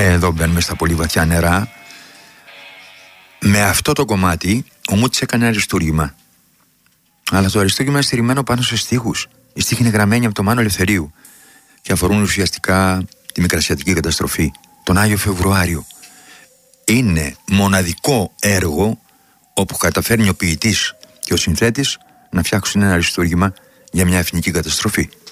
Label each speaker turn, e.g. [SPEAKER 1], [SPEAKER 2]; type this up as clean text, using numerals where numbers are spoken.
[SPEAKER 1] Εδώ μπαίνουμε στα πολύ βαθιά νερά. Με αυτό το κομμάτι ο Μούτης έκανε αριστούργημα. Αλλά το αριστούργημα είναι στηριγμένο πάνω σε στίχους. Οι στίχοι είναι γραμμένοι από τον Μάνο Ελευθερίου και αφορούν ουσιαστικά τη Μικρασιατική καταστροφή, τον Άγιο Φεβρουάριο. Είναι μοναδικό έργο όπου καταφέρνει ο ποιητής και ο συνθέτης να φτιάξουν ένα αριστούργημα για μια εθνική καταστροφή.